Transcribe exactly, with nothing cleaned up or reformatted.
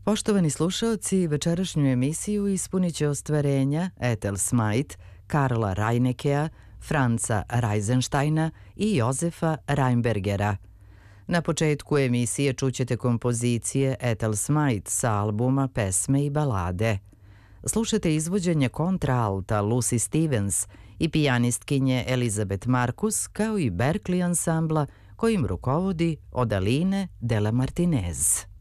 Poštovani slušaoci, večerašnju emisiju ispunit će ostvarenja Ethel Smythe, Karla Reinekea, Franca Reisensteina i Jozefa Reinbergera. Na početku emisije čućete kompozicije Ethel Smythe sa albuma Pesme i balade. Slušate izvođenje kontraalta Lucy Stevens i pijanistkinje Elizabeth Marcus, kao i Berkeley ansambla kojim rukovodi Odaline de la Martinez.